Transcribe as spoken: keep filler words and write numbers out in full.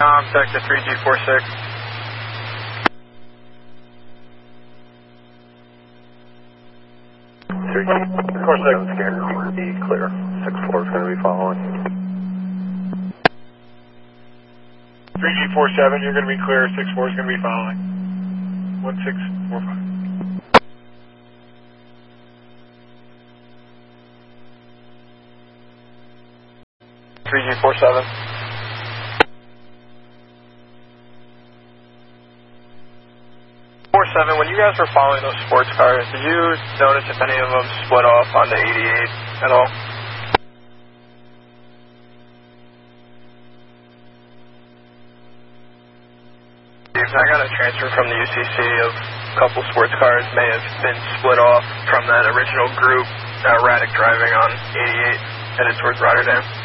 Contact to three G four six. three G four six, scanner be clear. six four is going to be following. three G four seven, you're going to be clear. six four is going to be following. one six four five. three G four seven. four seven, when you guys were following those sports cars, did you notice if any of them split off onto eighty-eight at all? I got a transfer from the U C C of a couple sports cars may have been split off from that original group, uh, erratic driving on eighty-eight headed towards Rotterdam.